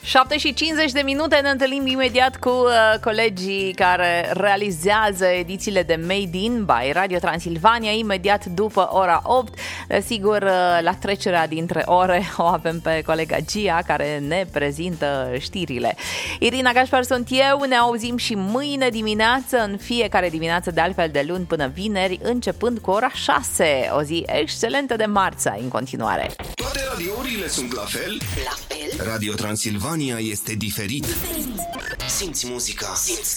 7:50 ne întâlnim imediat cu colegii care realizează edițiile de Made in by Radio Transilvania, imediat după ora 8. Sigur, la trecerea dintre ore o avem pe colega Gia care ne prezintă știrile. Irina Gașpar sunt eu, ne auzim și mâine dimineață, în fiecare dimineață de altfel de luni până vineri, începând cu ora 6. O zi excelentă de marți în continuare. Toate radiourile sunt la fel? La fel? Radio Transilvania este diferit. Simți muzica. Simți